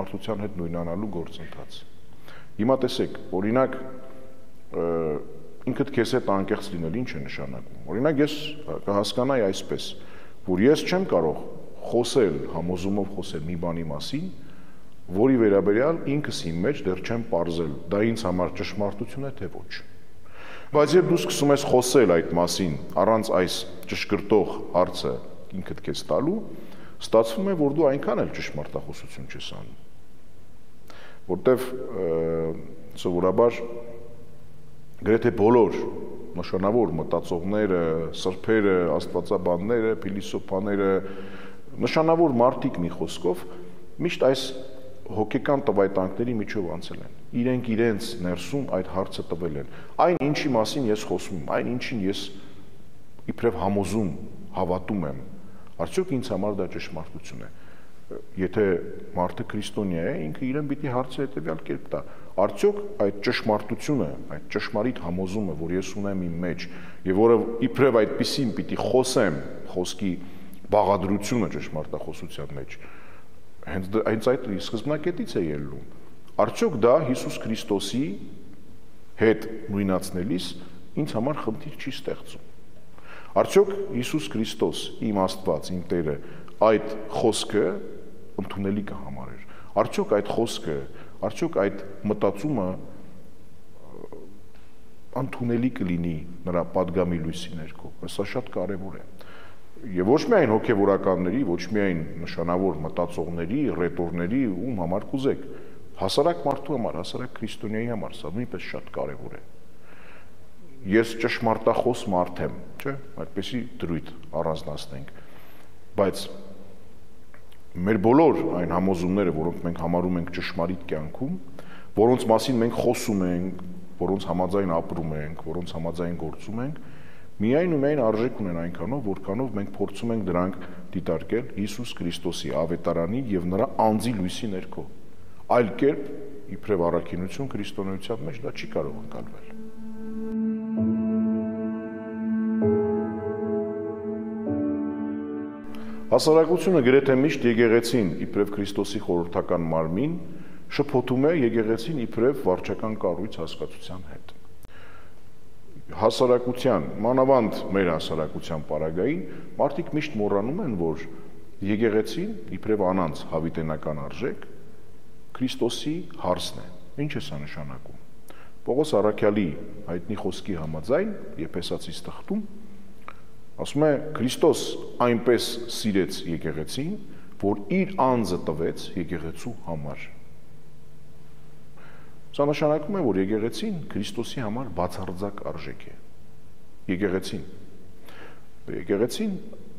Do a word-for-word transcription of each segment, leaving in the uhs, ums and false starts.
ճշմարտության հետ նույնանալու գործընթաց։ Հիմա տեսեք, օրինակ ինքդ քեզ հետ անկեղծ լինել ինչ է նշանակում։ Օրինակ ես կհասկանայի այսպես, որ ես չեմ կարող խոսել, համոզումով խոսել մի բանի մասին, որի վերաբերյալ ինքս իմ մեջ դեռ չեմ պարզել, դա ինձ համար ճշմարտություն է թե ոչ։ Բայց երբ դու սկսում ես խոսել այդ մասին, առանց այս ճշգրտող հարցը ինքդ քեզ տալու, ստացվում է, որ դու այնքան էլ ճշմարտախոսություն չես անում։ Որտեվ սովորաբար գրեթե բոլոր նշանավոր մտածողները, սրբերը, աստվածաբանները, փիլիսոփաները, նշանավոր մարդիկ մի խոսքով միշտ այս հոգեկան տվայտանքների միջով անցել են։ Իրենք իրենց ներսում այդ հարցը տվել են։ Այն ինչի մասին ես խոսում եմ, այն ինչին ես իբրև համոզում, հավատում եմ, արդյոք ինձ համար դա ճշմարտություն է։ Եթե մարդը քրիստոնյա է, ինքը իրեն պիտի հարցը հետևյալ կերպ տա. արդյոք այդ ճշմարտությունը, այդ ճշմարիտ համոզումը, որ ես ունեմ իմ մեջ, եւ որը իբրև այդպիսին պիտի խոսեմ, խոսքի բաղադրությունը ճշմարտախոսության մեջ, հենց հենց այդ սկզբնակետից է ելնում։ Արդյոք դա Հիսուս Քրիստոսի հետ նույնացնելիս ինձ համար խնդիր չի ստեղծում։ Արդյոք Հիսուս Քրիստոս, իմ Աստված, իմ Տերը, այդ խոսքը ընդունելի կհամարեր։ Արդյոք այդ խոսքը, արդյոք այդ մտածումը ընդունելի կլինի նրա падգամի լույսի ներքո։ Սա շատ կարևոր է։ Եվ ոչ միայն հոգևորականների, ոչ միայն նշանավոր մտածողների, ռետորների, ում համար կուզեք, հասարակ մարդու համար, հասարակ քրիստոնյայի համար, սա նույնպես շատ կարևոր է։ Ես ճշմարտախոս մարդ եմ, չէ՞, այդպեսի դրույթ առանձնացնենք, բայց մեր բոլոր այն համոզումները, որոնք մենք համարում ենք ճշմարիտ կյանքում, որոնց մասին մենք խոսում ենք, որոնց համաձայն ապրում ենք, որոնց համաձայն գործում ենք, միայն ու միայն արժեք ունեն այնքանով, որքանով մենք փորձում ենք դրանք դիտարկել Հիսուս Քրիստոսի ավետարանի եւ նրա անձի լույսի ներքո։ Այլ կերպ, իբրև առաքինություն քրիստոնեության մեջ դա չի կարող ընկալվել։ Հասարակությունը գրեթե միշտ եկեղեցին իբրև Քրիստոսի խորհրդական մարմին շփոթում է եկեղեցին իբրև վարչական կառույց հասկացության հետ։ Հասարակության, մանավանդ մեր հասարակության պարագային, մարդիկ միշտ մոռանում են, որ եկեղեցին իբրև անանց հավիտենական արժեք Քրիստոսի հարսն է։ Ինչ է սա նշանակում։ Պողոս առաքյալի հայտնի խոսքի համաձայն Եփեսացիս թղթում ասում է Քրիստոս այնպես սիրեց եկեղեցին, որ իր անձը տվեց եկեղեցու համար։ Սա նշանակում է, որ եկեղեցին Քրիստոսի համար բացարձակ արժեք է։ Եկեղեցին։ Եկեղեցին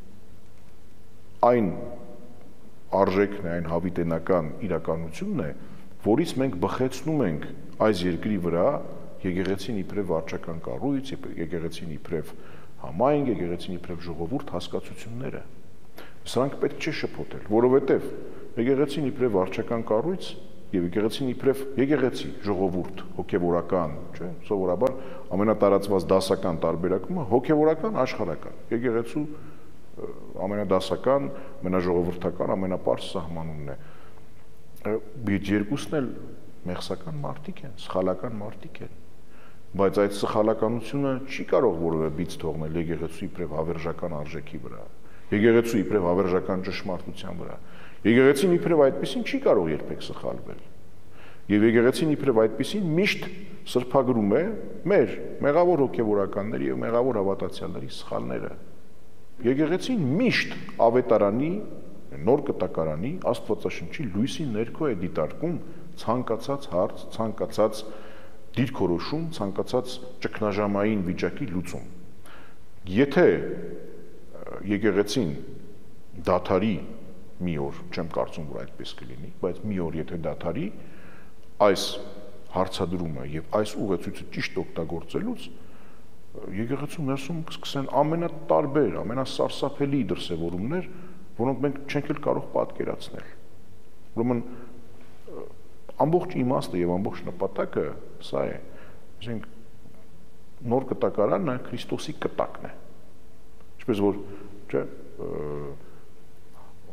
այն արժեքն է, այն հավիտենական իրականությունն է, որից մենք բխեցնում ենք այս երկրի վրա եկեղեցին իբրև վարչական կառույց, եկեղեցին իբրև համայնք, եկեղեցին իբրև ժողովուրդ հասկացությունները։ Սրանք պետք չէ շփոթել, որովհետև եկեղեցին իբրև վարչական կառույց եւ եկեղեցին իբրև եկեղեցի, ժողովուրդ, հոգեվորական, չէ՞, սովորաբար ամենատարածված դասական տարբերակումը հոգեվորական, աշխարհական։ Եկեղեցու ամենադասական, ամենաժողովրդական, ամենապարզ սահմանումն է։ Բայց երկուսն էլ մեղսական մարդիկ են, սխալական մարդիկ են։ Բայց այդ սխալականությունը չի կարող որևէ բիծ թողնել եկեղեցու իբրև հավերժական արժեքի վրա, եկեղեցու իբրև հավերժական ճշմարտության վրա։ Եկեղեցին իբրև այդպեսին չի կարող երբեք սխալվել։ Եվ եկեղեցին իբրև այդպեսին միշտ սրբագրում է մեր մեղավոր հոգևորականների եւ մեղավոր հավատացյալների սխալները։ Եկեղեցին միշտ ավետարանի, նոր կտակարանի, Աստվածաշնչի լույսի ներքո է դիտարկում ցանկացած հարց, ցանկացած դիրքորոշում, ցանկացած ճգնաժամային վիճակի լուծում։ Եթե եկեղեցին դաթարի մի օր, չեմ կարծում, որ այդպես կլինի, բայց մի օր եթե դաթարի այս հարցադրումը եւ այս ուղեցույցը ճիշտ օգտագործելուց, եկեղեցու ներսում կսկսեն ամենատարբեր, ամենասարսափելի դրսևորումներ, որոնք մենք չենք էլ կարող պատկերացնել։ Ուրեմն ամբողջ իմաստը եւ ամբողջ նպատակը սա է, ասենք նոր կտակարանը Քրիստոսի կտակն է։ Ինչպես որ, չէ,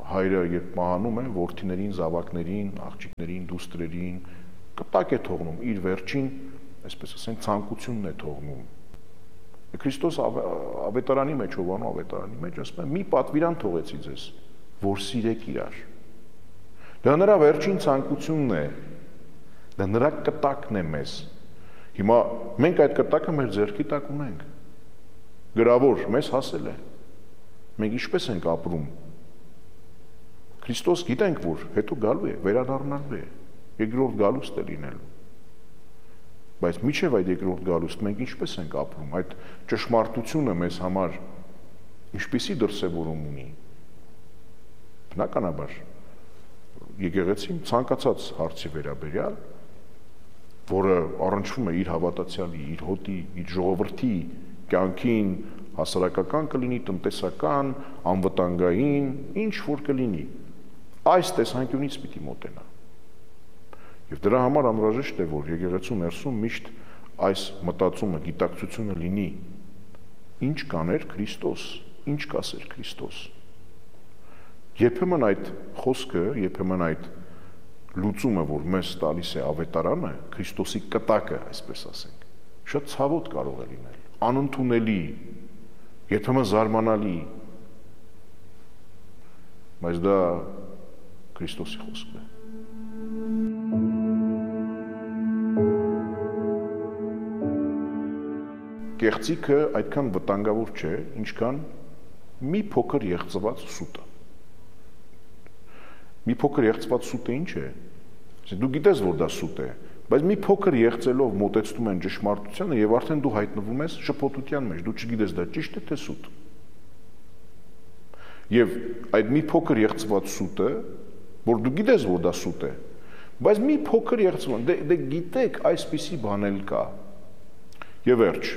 հայրը երբ մահանում է, որդիներին, զավակներին, աղջիկներին, դուստրերին կտակ է թողնում, իր վերջին, այսպես ասենք, ցանկությունն է թողնում։ Քրիստոս ավետարանի մեջ, Հովանու ավետարանի մեջ ասում է՝ մի պատվիրան թողեցի ձեզ, որ սիրեք իրար։ Դա նրա վերջին ցանկությունն է, դա նրա կտակն է մեզ։ Հիմա մենք այդ կտակը մեր ձեռքի տակ ունենք։ Գրավոր մեզ հասել է։ Մենք ինչպես ենք ապրում։ Քրիստոս գիտենք, որ հետո գալու է, վերադառնալու է, երկրորդ գալուստ է լինելու։ Բայց միջև այդ երկրորդ գալուստ մենք ինչպես ենք ապրում, այդ ճշմարտությունը մեզ համար ինչպիսի դրսևորում ունի։ Բնականաբար եկեղեցին ցանկացած հարցի վերաբերյալ, որը առնչվում է իր հավատացյալի, իր հոտի, իր ժողովրդի կյանքին, հասարակական կլինի, տնտեսական, անվտանգային, ինչ որ կլինի, այս տեսանկյունից պիտի մոտենա։ Եվ դրա համար անհրաժեշտ է, որ եկեղեցու ներսում միշտ այս մտածումը, գիտակցությունը լինի, ինչ կաներ Քրիստոս, ինչ կասեր Քրիստոս։ Երբեմն այդ խոսքը, երբեմն այդ լուծումը, որ մեզ տալիս է ավետարանը, Քրիստոսի կտակը, այսպես ասենք, շատ ցավոտ կարող է լինել, անընդունելի, երբեմն զարմանալի, բայց դա Քրիստոսի խոսքն է։ Կեղծիքը այդքան վտանգավոր չէ, ինչքան մի փոքր եղծված սուտը։ Մի փոքր եղծված սուտը ինչ է։ Դու գիտես, որ դա սուտ է, բայց մի փոքր եղծելով մոտեցնում են ճշմարտությանը եւ արդեն դու հայտնվում ես շփոթության մեջ, դու չգիտես դա ճիշտ է թե սուտ։ Եվ այդ մի փոքր եղծված սուտը, որ դու գիտես, որ դա սուտ է, բայց մի փոքր եղծված, դե, դե գիտեք այսպիսի բան էլ կա։ Եվ վերջ։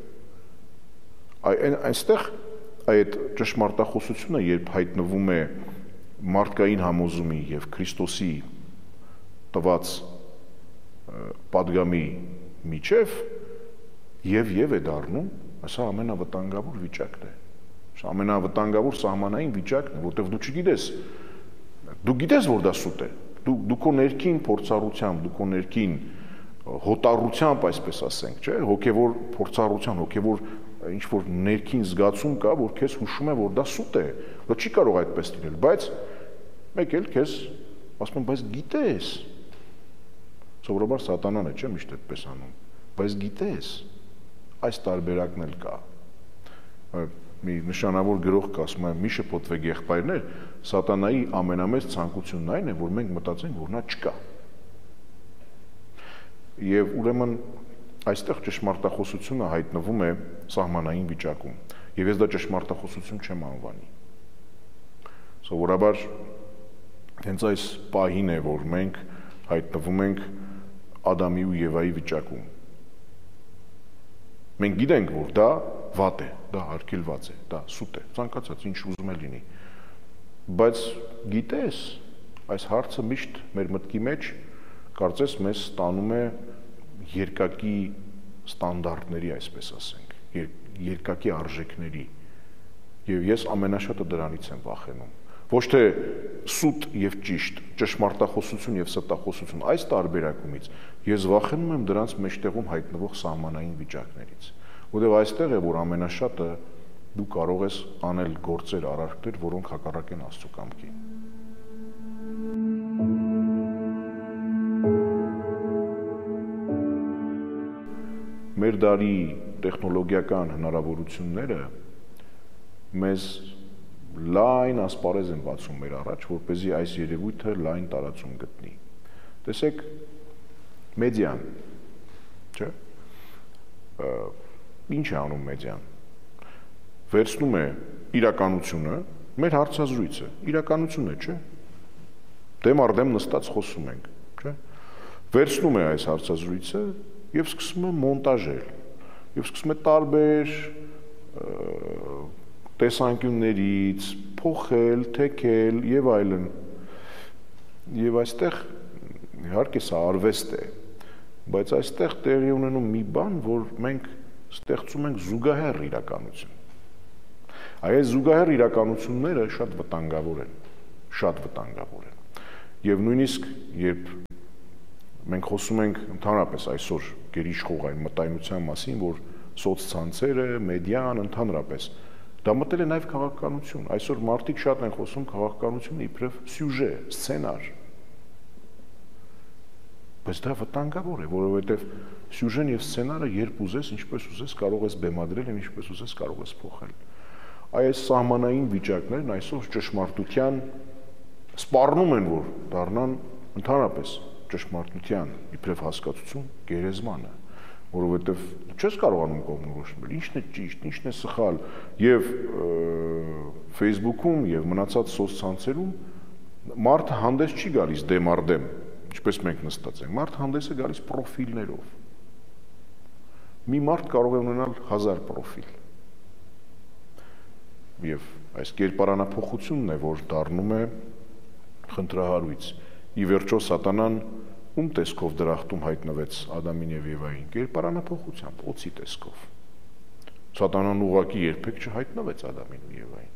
Այնստեղ այդ ճշմարտախոսությունը, երբ հայտնվում է մարդկային համոզումի եւ Քրիստոսի տված պատգամի միջև եւ եւ է դառնում, սա ամենավտանգավոր վիճակն է։ Սա ամենավտանգավոր սահմանային վիճակն է, որտեղ դու չգիտես, դու գիտես, որ դա սուտ է։ Դու դու քո ներքին փորձառությամբ, դու քո ներքին հոտառությամբ, այսպես ասենք, չէ, հոգեվոր փորձառության, հոգեվոր ինչ որ ներքին զգացում կա, որ քեզ հուշում է, որ դա սուտ է, դա չի կարող այդպես լինել, բայց մեկ էլ քեզ ասում են, բայց գիտես, սովորաբար սատանան է, չէ, միշտ այդպես անում, բայց գիտես, այս տարբերակն էլ կա։ Մի նշանավոր գրող կա, ասում է, մի շփոթվեք եղբայրներ, սատանայի ամենամեծ ցանկությունն այն է, որ մենք մտածենք, որ նա չկա։ Եվ ուրեմն այստեղ ճշմարտախոսությունը հայտնվում է սահմանային վիճակում, եւ ես դա ճշմարտախոսություն չեմ անվանի։ Սովորաբար հենց այս պահին է, որ մենք հայտնվում ենք Ադամի ու Եվայի վիճակում։ Մենք գիտենք, որ դա վատ է, դա արգելված է, դա սուտ է, ցանկացած ինչ ուզում է լինի։ Բայց գիտես, այս հարցը միշտ մեր մտքի մեջ կարծես մեզ ստանում է երկակի ստանդարտների, այսպես ասենք, երկակի արժեքների, եւ ես ամենաշատը դրանից եմ վախենում։ Ոչ թե սուտ եւ ճիշտ, ճշմարտախոսություն եւ ստախոսություն, այս տարբերակումից ես վախենում եմ դրանց մեջտեղում հայտնվող սահմանային վիճակներից, որտեղ այստեղ է, որ ամենաշատը դու կարող ես անել գործեր, արարքներ, որոնք հակառակ են Աստծո կամքին։ Մեր դարի տեխնոլոգիական հնարավորությունները մեզ լայն ասպարեզ են բացում մեր առաջ, որպեսզի այս երևույթը լայն տարածում գտնի։ Տեսեք, մեդիան, չէ՞, ինչ է անում մեդիան։ Վերցնում է իրականությունը, մեր հարցազրույցը, իրականություն է, չէ՞։ Դեմ առ դեմ նստած խոսում ենք, չէ՞։ Վերցնում է այս հարցազրույցը եւ սկսում է մոնտաժել, եւ սկսում է տարբեր տեսանկյուններից փոխել, թեքել եւ այլն։ Եվ այստեղ իհարկե սա արվեստ է, բայց այստեղ տեղի ունենում մի բան, որ մենք ստեղծում ենք զուգահեռ իրականություն։ Այս զուգահեռ իրականությունները շատ վտանգավոր են, շատ վտանգավոր են։ Եվ նույնիսկ երբ մենք խոսում ենք ընդհանրապես այսօր գերիշխող այն մտայնության մասին, որ սոցցանցերը, մեդիան ընդհանրապես դա մտել է նաև քաղաքականություն։ Այսօր մարդիկ շատ են խոսում քաղաքականությունը իբրև սյուժե, սցենար։ Բայց դա վտանգավոր է, որովհետև սյուժեն եւ սցենարը երբ ուզես, ինչպես ուզես կարող ես բեմադրել եւ ինչպես ուզես կարող ես փոխել։ Այս սահմանային վիճակներն այսօր ճշմարտության սպառնում են, որ դառնան ընդհանրապես ճշմարտության իբրև հասկացություն գերեզմանը, որովհետև չես կարողանում կողմնորոշել, ինչն է ճիշտ, ինչն է սխալ, եւ Facebook-ում եւ մնացած սոցցանցերում մարդը հանդես չի գալիս դեմ առ դեմ, ինչպես մենք նստած ենք, մարդը հանդես է գալիս պրոֆիլներով։ Մի մարդ կարող է ունենալ հազար պրոֆիլ։ Եվ այս կերպարանափոխությունն է, որ դառնում է խնդրահարույց։ Ի վերջո սատանան ում տեսքով դրախտում հայտնվեց Ադամին եւ Եվային, կերպարանափոխությամբ, օծի տեսքով։ Սատանան ուղղակի երբեք չհայտնվեց Ադամին ու Եվային։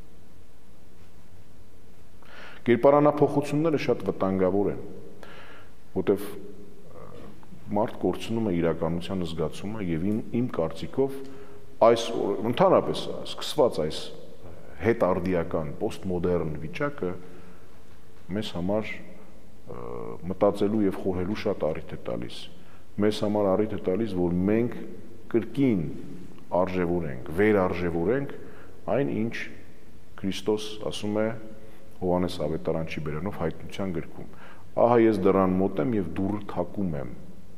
Կերպարանափոխությունները շատ վտանգավոր են, որտեվ մարդ կորցնում է իրականության զգացումը եւ իմ, իմ կարծիքով այս ընդհանրապես սկսված այս հետարդիական պոստմոդեռն վիճակը մեզ համար մտածելու եւ խորհելու շատ առիթ է տալիս։ Մեզ համար առիթ է տալիս, որ մենք կրկին արժևորենք, վերարժևորենք այն, ինչ Քրիստոս ասում է Հովհաննես Ավետարանչի բերանով հայտնության գրքում։ Ահա ես դռան մոտ եմ եւ դուռը թակում եմ։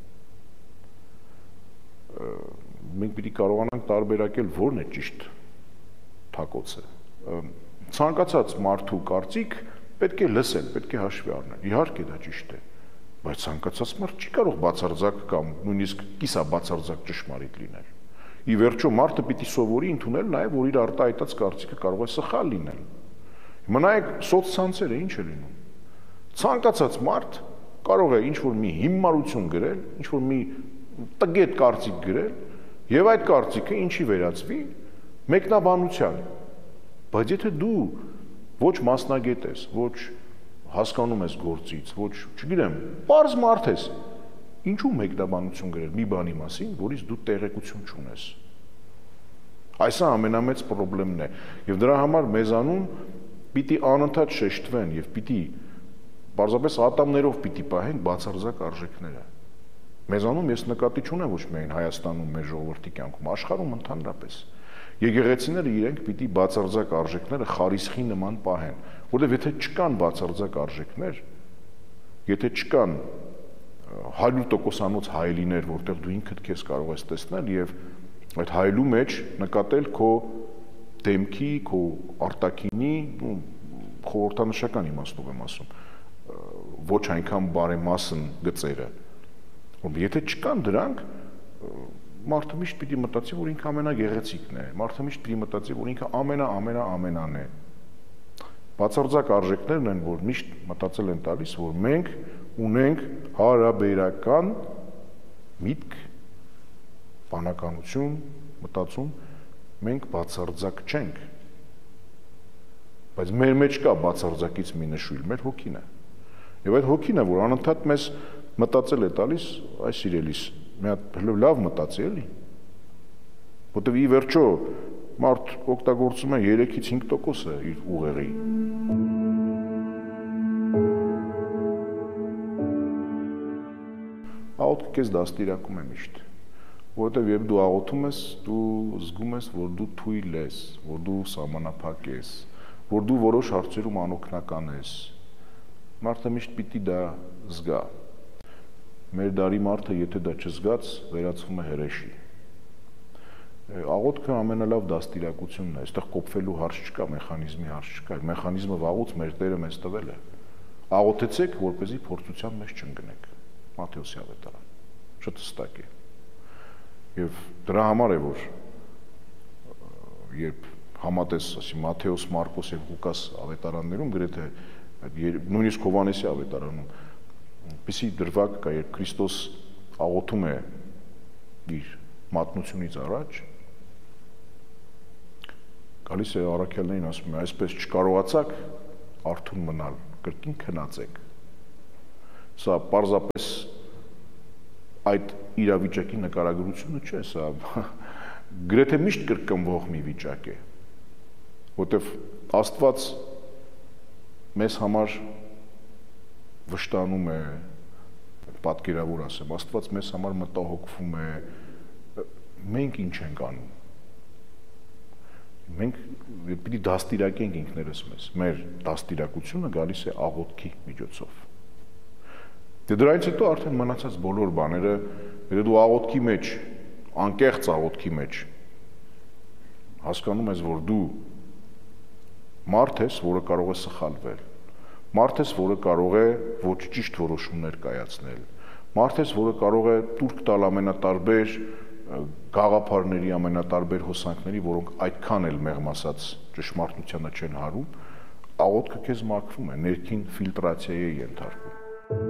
Մենք պիտի կարողանանք տարբերակել որն է ճիշտ թակոցը։ Ցանկացած մարդու կարծիք պետք է լսել, պետք է հաշվի առնել։ Իհարկե դա ճիշտ է, բայց ցանկացած մարդ չի կարող բացարձակ կամ նույնիսկ կիսաբացարձակ ճշմարիտ լինել։ Ի վերջո մարդը պիտի սովորի ընդունել նաև, որ իր արտահայտած կարծիքը կարող է սխալ լինել։ Մնայեք սոցցանցերը ինչ է լինում։ Ցանկացած մարդ կարող է ինչ-որ մի հիմարություն գրել, ինչ-որ մի տգետ կարծիք գրել, եւ այդ կարծիքը ինչի վերածվի մեկնաբանության։ Բայց եթե դու ոչ մասնագետ ես, ոչ հասկանում ես գործից, ոչ, չգիտեմ, պարզ մարդ ես, ինչու մեկնաբանություն գրել մի բանի մասին, որից դու տեղեկություն չունես։ Այսը ամենամեծ խնդիրն է, եւ դրա համար մեզանում պիտի անընդհատ շեշտվեն եւ պիտի պարզապես ատամներով պիտի պահենք բացարձակ արժեքները։ Մեզանում ես նկատի չունեմ ոչ միայն Հայաստանում, մեր ժողովրդի կյանքում, աշխարհում ընդհանրապես։ Եկեղեցիները իրենք պիտի բացարձակ արժեքները խարիսխի նման պահեն, որովհետև եթե չկան բացարձակ արժեքներ, եթե չկան հարյուր տոկոսանոց հայելիներ, որտեղ դու ինքդ քեզ կարող ես տեսնել եւ այդ հայելու մեջ նկատել քո դեմքի, քո արտաքինի, խորհրդանշական իմաստով եմ ասում, ոչ այնքան բարեմասն գծերը։ Եթե չկան դրանք, մարդը միշտ պիտի մտածի, որ ինքը ամենագեղեցիկն է, մարդը միշտ պիտի մտածի, որ ինքը ամենա ամենա ամենան է։ Բացարձակ արժեքներն են, որ միշտ մտածել են տալիս, որ մենք ունենք հարաբերական միտք, բանականություն, մտածում, մենք բացարձակ չենք։ Բայց մեր մեջ կա բացարձակից մի նշույլ, մեր հոգին է։ Եվ այդ հոգին է, որ անընդհատ մեզ մտածել է տալիս, այս սիրելիս, մի հատ լավ մտածի էլի, որտեվ ի վերջո մարդ օգտագործում է երեքից հինգ տոկոսը իր ուղեղի։ Աղոթքը քեզ դաստիարակում է միշտ, որովհետև երբ դու աղոթում ես, դու զգում ես, որ դու թույլ ես, որ դու սահմանափակ ես, որ դու որոշ հարցերում անօգնական ես։ Մարդը միշտ պիտի դա զգա։ Մեր դարի մարդը, եթե դա չզգաց, վերածվում է հրեշի։ Աղոթքը ամենալավ դաստիարակությունն է, այստեղ կոփվելու հարց չկա, մեխանիզմի հարց չկա, մեխանիզմը վաղուց մեր Տերը մեզ տվել է։ Աղոթեցեք, որպեսզի փորձության մեջ չընկնեք։ Մատթեոսի ավետարան։ Շատ հստակ է։ Եվ դրա համար է, որ երբ համատես, ասի Մատթեոս, Մարկոս եւ Ղուկաս ավետարաններում գրեթե նույնիսկ Հովհաննեսի ավետարանում Պիսի դրվագ կա, երբ Քրիստոս աղոթում է իր մատնությունից առաջ, գալիս է առաքյալներին ասում է, այսպես չկարողացաք արթուն մնալ, կրկին քնածեք։ Սա պարզապես այդ իրավիճակի նկարագրությունը չէ, սա գրեթե միշտ կրկնվող մի վիճակ է, որտեվ Աստված մեզ համար վշտանում է, պատկերավոր ասեմ, Աստված մեզ համար մտահոգվում է, մենք ինչ ենք անում։ Մենք պիտի դաստիարակենք ինքներս մեզ, մեր դաստիարակությունը գալիս է աղոթքի միջոցով։ Դե դրանից հետո արդեն մնացած բոլոր բաները, եթե դու աղոթքի մեջ, անկեղծ աղոթքի մեջ հասկանում ես, որ դու մարդ ես, որը կարող է սխալվել, մարդ ես, որը կարող է ոչ ճիշտ որոշումներ կայացնել, մարդ ես, որը կարող է տուրք տալ ամենատարբեր գաղափարների, ամենատարբեր հոսանքների, որոնք այդքան էլ մեղմ ասած ճշմարտությանը չեն հարում, աղոթքը քեզ մաքրում է, ներքին ֆիլտրացիայի է ենթարկում։